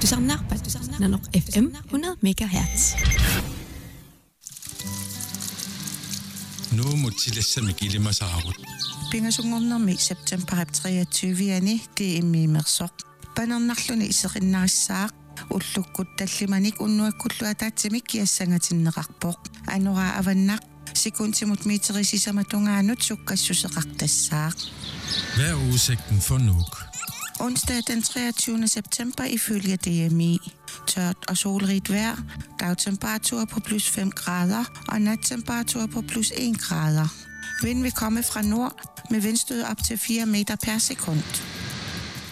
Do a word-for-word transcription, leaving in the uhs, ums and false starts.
Tusanarpat Nanok F M hundrede megahertz. Nu må tillæse mig gilde mig saarut. Pingasungornermi september treogtyve det er mimersoq. Panernerluni iserinnarissaaq ullukkut tallimanik unnuakkulluataatsimik kiassangatinneqarpoq. Anora avannaq sekuntimut meterisisamatungaanut sukkassuseqartassaaq. Hvad er udsigten for Nuuk? Onsdag den treogtyvende september ifølge D M I. Tørt og solrigt vejr, dagtemperatur på plus fem grader og nattemperatur på plus en grader. Vind vil komme fra nord med vindstød op til fire meter per sekund.